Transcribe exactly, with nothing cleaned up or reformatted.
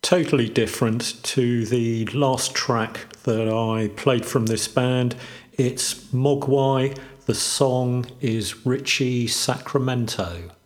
totally different to the last track that I played from this band. It's Mogwai. The song is Richie Sacramento.